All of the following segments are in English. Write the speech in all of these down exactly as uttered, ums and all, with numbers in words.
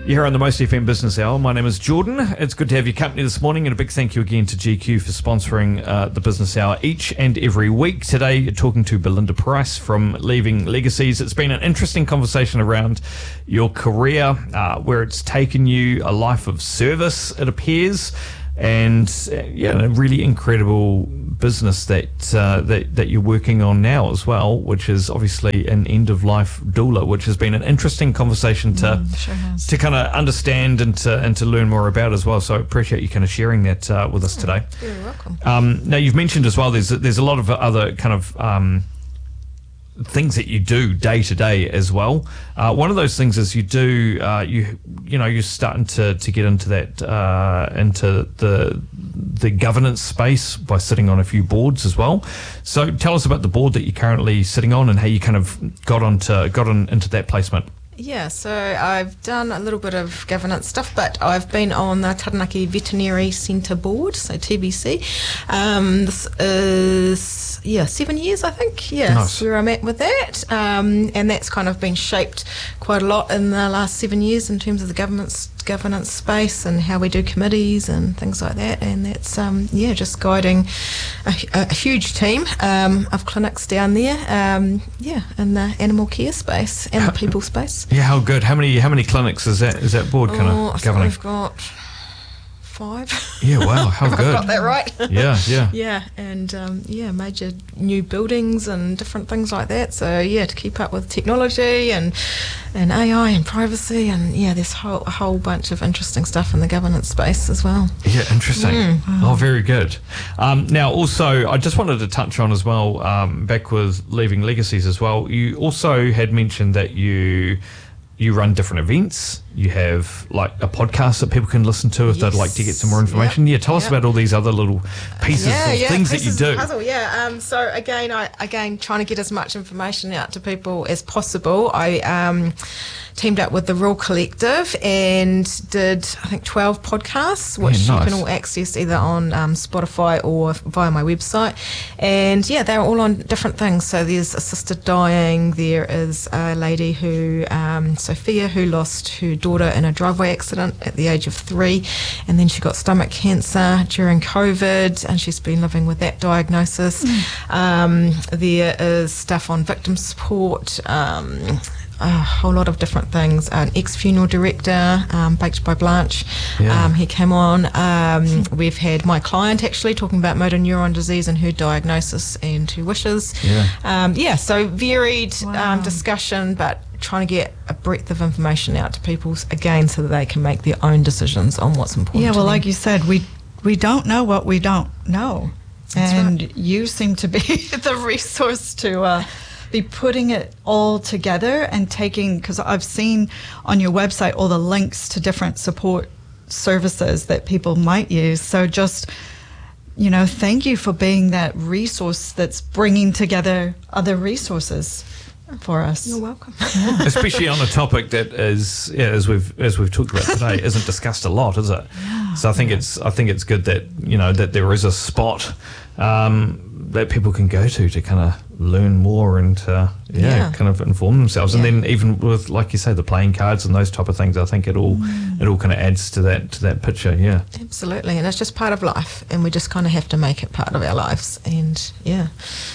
You're here on the Most F M Business Hour. My name is Jordan. It's good to have your company this morning, and a big thank you again to G Q for sponsoring uh, the Business Hour each and every week. Today, you're talking to Belinda Price from Leaving Legacies. It's been an interesting conversation around your career, uh, where it's taken you, a life of service, it appears, and uh, yeah, a really incredible business that uh, that that you're working on now as well, which is obviously an end of life doula, which has been an interesting conversation to mm, sure has. to kind of understand and to and to learn more about as well. So I appreciate you kind of sharing that uh, with us today. You're welcome. Um, now you've mentioned as well, there's there's a lot of other kind of um, things that you do day to day as well. Uh, one of those things is you do uh, you you know you're starting to, to get into that uh, into the the governance space by sitting on a few boards as well. So tell us about the board that you're currently sitting on and how you kind of got onto got on into that placement. Yeah, so I've done a little bit of governance stuff, but I've been on the Taranaki Veterinary Centre Board, so T V C. Um, this is, yeah, seven years, I think. Yeah, Nice. That's where I'm at with that. Um, and that's kind of been shaped quite a lot in the last seven years in terms of the governance governance space and how we do committees and things like that. And that's, um, yeah, just guiding a, a huge team um, of clinics down there, um, yeah, in the animal care space and the people space. Yeah, how good. How many how many clinics is that is that board kind Oh, I of think governing? we've got five. Yeah, wow, how I've good. got that right. Yeah, yeah. Yeah, and um, yeah, major new buildings and different things like that. So yeah, to keep up with technology and and A I and privacy, and yeah, there's whole, a whole bunch of interesting stuff in the governance space as well. Yeah, interesting. Mm. Oh, very good. Um, now, also, I just wanted to touch on as well, um, back with Leaving Legacies as well, you also had mentioned that you you run different events. You have like a podcast that people can listen to if Yes. they'd like to get some more information. Yep. Yeah, tell us Yep. about all these other little pieces yeah, of yeah, things that you pieces do. of the puzzle, yeah. Um, so again, I again trying to get as much information out to people as possible. I um, teamed up with the Raw Collective and did I think twelve podcasts, which Yeah, nice. you can all access either on um, Spotify or via my website. And yeah, they're all on different things. So there's assisted dying. There is a lady who, um, Sophia, who lost her daughter in a driveway accident at the age of three, and then she got stomach cancer during COVID, and she's been living with that diagnosis. Mm. Um, there is stuff on victim support. Um, a whole lot of different things. An ex-funeral director, um, Baked by Blanche, Yeah. um, he came on. Um, we've had my client actually talking about motor neuron disease and her diagnosis and her wishes. Yeah. Um, yeah, so varied Wow. um, discussion, but trying to get a breadth of information out to people, again, so that they can make their own decisions on what's important Yeah, to well, them. like you said, we we don't know what we don't know. That's and right. you seem to be the resource to uh, be putting it all together and taking, because I've seen on your website all the links to different support services that people might use. So just, you know, thank you for being that resource that's bringing together other resources for us. You're welcome. Especially on a topic that is, yeah, as we've as we've talked about today, isn't discussed a lot, is it? Yeah. So I think it's I think it's good that you know that there is a spot um, that people can go to to kind of learn more and uh, yeah, Yeah. kind of inform themselves. Yeah. And then even with, like you say, the playing cards and those type of things, I think it all mm. it all kind of adds to that to that picture. Yeah, Absolutely, and it's just part of life, and we just kind of have to make it part of our lives, and yeah,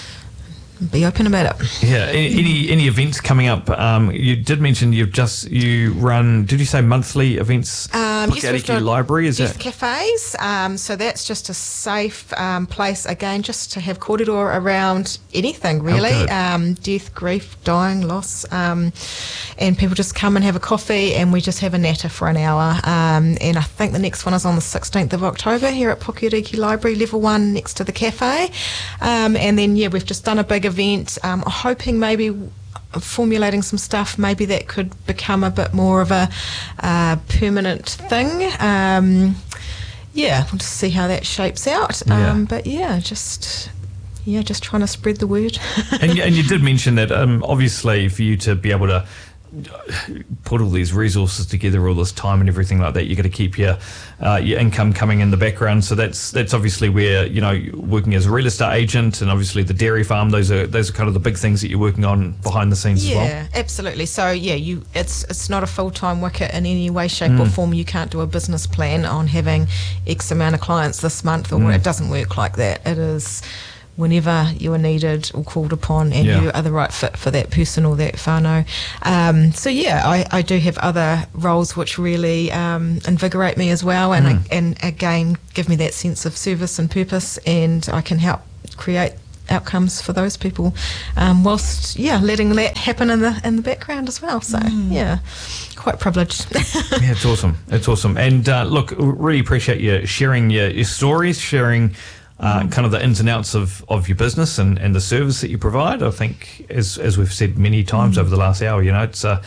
be open about it. yeah. Any any, any events coming up? Um, you did mention you've just you run. Did you say monthly events? Um, yes, we've Pukeariki got Library, is death that? cafes. Um, so that's just a safe um, place, again, just to have corridor around anything, really. good. Um, death, grief, dying, loss. Um, and people just come and have a coffee, and we just have a natter for an hour. Um, and I think the next one is on the sixteenth of October here at Pukeariki Library, level one, next to the cafe. Um, and then, yeah, we've just done a big event, um, hoping maybe formulating some stuff maybe that could become a bit more of a uh, permanent thing. Um, yeah, we'll just see how that shapes out. Yeah. Um, but yeah, just yeah, just trying to spread the word. and, you- and you did mention that um, obviously for you to be able to put all these resources together, all this time and everything like that. You got to keep your uh, your income coming in the background. So that's that's obviously where, you know, working as a real estate agent and obviously the dairy farm. Those are those are kind of the big things that you're working on behind the scenes yeah, as well. Yeah, absolutely. So yeah, you it's it's not a full time wicket in any way, shape, mm. or form. You can't do a business plan on having X amount of clients this month, or mm. it doesn't work like that. It is whenever you are needed or called upon, and yeah. you are the right fit for that person or that whānau. Um, so yeah, I, I do have other roles which really um, invigorate me as well, and mm. I, and again give me that sense of service and purpose, and I can help create outcomes for those people, um, whilst yeah letting that happen in the in the background as well. So mm. yeah, quite privileged. Yeah, it's awesome. It's awesome. And uh, look, really appreciate you sharing your, your stories, sharing Uh, kind of the ins and outs of, of your business and, and the service that you provide. I think, as as we've said many times mm. over the last hour, you know, it's a,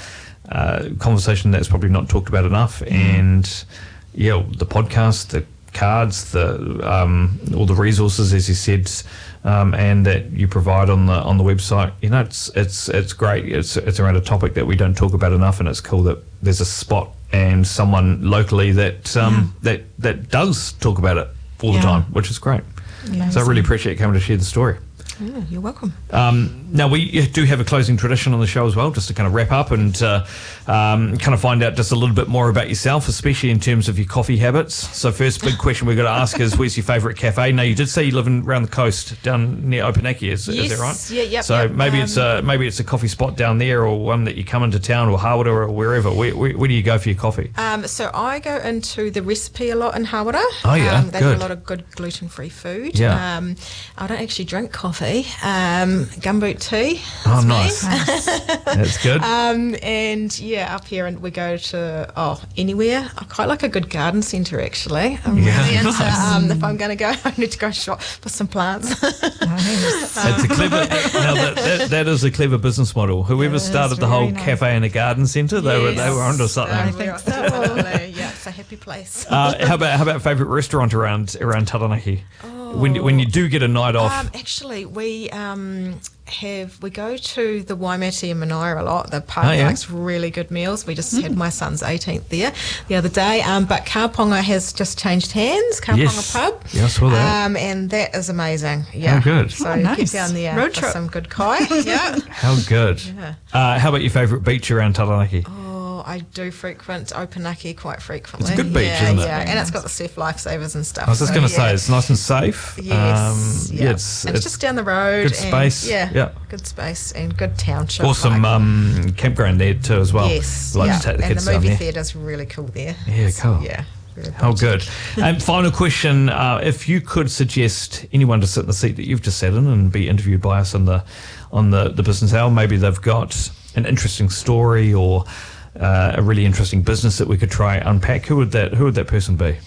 a conversation that's probably not talked about enough. Mm. And yeah, the podcast, the cards, the um, all the resources, as you said, um, and that you provide on the on the website. You know, it's it's it's great. It's it's around a topic that we don't talk about enough, and it's cool that there's a spot and someone locally that um, yeah. that that does talk about it all yeah. the time, which is great. Amazing. So I really appreciate you coming to share the story. Oh, you're welcome. Um, now, we do have a closing tradition on the show as well, just to kind of wrap up and uh, um, kind of find out just a little bit more about yourself, especially in terms of your coffee habits. So first big question we've got to ask is, where's your favourite cafe? Now, you did say you live in, around the coast, down near Opunake, is, yes. is that right? Yeah, yep, So yep. maybe, um, it's a, maybe it's a coffee spot down there, or one that you come into town, or Hawera, or wherever. Where, where, where do you go for your coffee? Um, so I go into the Recipe a lot in Hawera. Oh, yeah, um, They good. do a lot of good gluten-free food. Yeah. Um, I don't actually drink coffee. Um, gumboot tea. Oh, me. nice. That's good. Um, and yeah, up here, and we go to oh anywhere. I quite like a good garden centre actually. I'm Yeah, really into. nice. Um, if I'm going to go, I need to go shop for some plants. Nice. It's a clever. Now that, that that is a clever business model. Whoever It is started the whole very nice. cafe and a garden centre, they were they were onto something. I think so. Definitely, yeah, it's a happy place. Uh, how about how about favourite restaurant around around Taranaki? Oh. When when you do get a night off. Um, actually, we um, have we go to the Waimate in Manaia a lot. The pub Oh, yeah. makes really good meals. We just had my son's eighteenth there the other day. Um, but Kauponga has just changed hands. Kauponga Yes. pub. Yeah, I saw that. Um, and that is amazing. Yeah, Oh, good. So Oh, get nice. down there Road for trip. some good kai. Yeah. How good. Yeah. Uh, how about your favourite beach around Taranaki? Oh, I do frequent Opunake quite frequently. It's a good beach, yeah, isn't it? Yeah, and it's got the surf lifesavers and stuff. I was just so, going to yeah. say it's nice and safe. Yes. Um, yeah. yeah, it's, and it's, just down the road. good and, space, Yeah, yeah. Good space and good township. awesome like- um, campground there too as well. Yes. Like yeah. to take the and kids the down movie there. theatre's really cool there. Yeah, cool. Yeah. Really How good. And final question, uh, if you could suggest anyone to sit in the seat that you've just sat in and be interviewed by us on the on the, the Business Hour, maybe they've got an interesting story or uh, a really interesting business that we could try unpack, who would that who would that person be?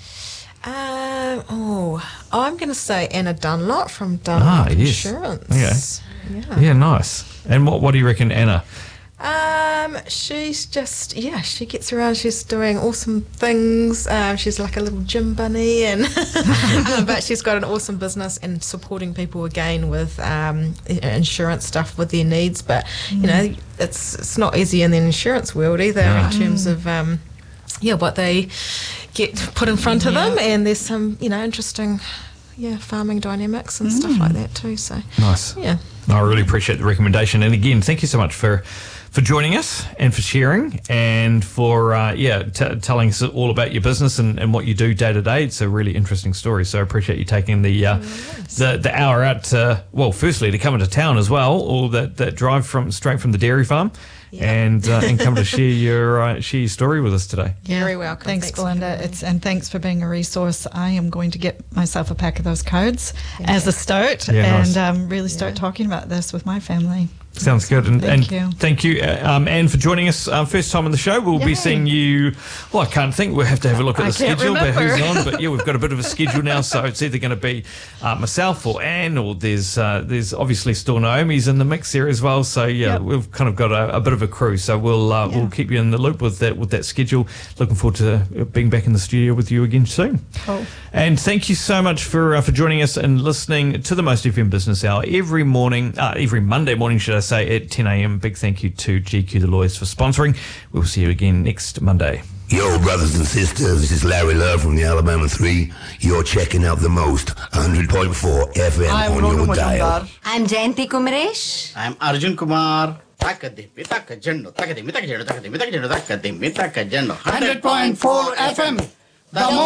Um, oh, I'm going to say Anna Dunlop from Dunlop Ah, yes. Insurance. Yeah. Yeah, nice. And what what do you reckon, Anna? Um, she's just yeah, she gets around. She's doing awesome things. Um, she's like a little gym bunny, and um, but she's got an awesome business and supporting people again with um, i- insurance stuff with their needs. But you know, it's it's not easy in the insurance world either No. in terms of um, yeah, what they get put in front of them, and there's some you know interesting yeah farming dynamics and stuff like that too. So Nice. yeah. I really appreciate the recommendation. And again, thank you so much for, for joining us and for sharing and for, uh, yeah, t- telling us all about your business and, and what you do day to day. It's a really interesting story. So I appreciate you taking the uh, the, the hour out, to, well, firstly, to come into town as well, or that, that drive from straight from the dairy farm. Yeah. And uh, and come to share your uh, share your story with us today. Very welcome. Thanks, Thanks for Belinda. having me. It's and thanks for being a resource. I am going to get myself a pack of those cards Yeah. as a start, Yeah, nice. and um, really start Yeah. talking about this with my family. Sounds good. And Thank and you. thank you, uh, um, Anne, for joining us. Uh, first time on the show. We'll be Yay. seeing you. Well, I can't think. We'll have to have a look at I the can't schedule, but who's remember. on. But yeah, we've got a bit of a schedule now. So it's either going to be uh, myself or Anne, or there's uh, there's obviously still Naomi's in the mix here as well. So yeah, Yep. we've kind of got a, a bit of a crew. So we'll uh, Yeah. we'll keep you in the loop with that with that schedule. Looking forward to being back in the studio with you again soon. Cool. And thank you so much for uh, for joining us and listening to the Most F M Business Hour every morning, uh, every Monday morning, should I say, at ten a.m. Big thank you to G Q The Lawyers for sponsoring. We'll see you again next Monday. Yo, brothers and sisters, this is Larry Love from the Alabama three. You're checking out the most, one hundred point four F M I'm on Ronu your dial. Majumdar. I'm Jayanti Kumaresh. I'm Arjun Kumar. Takadimi, takajendo, takadimi, takajendo, takadimi, takajendo, takadimi, takajendo. one hundred point four F M. The